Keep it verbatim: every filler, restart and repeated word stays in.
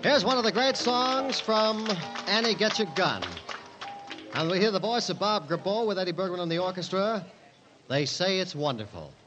Here's one of the great songs from Annie Get Your Gun. And we hear the voice of Bob Grabau with Eddie Bergman on the orchestra. They say it's wonderful.